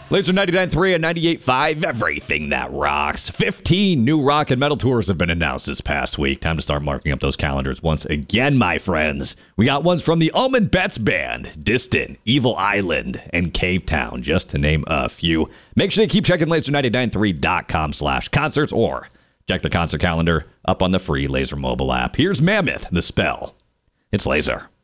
Laser 99.3 and 98.5, everything that rocks. 15 new rock and metal tours have been announced this past week. Time to start marking up those calendars once again, my friends. We got ones from the Almond Betts Band, Distant, Evil Island, and Cave Town, just to name a few. Make sure to keep checking laser993.com/concerts or check the concert calendar up on the free Laser mobile app. Here's Mammoth, The Spell. It's Laser.